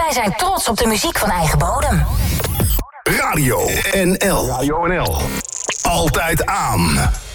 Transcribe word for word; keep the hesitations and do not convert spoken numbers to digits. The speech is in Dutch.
Wij zijn trots op de muziek van eigen bodem. Radio N L. Radio N L. Altijd aan.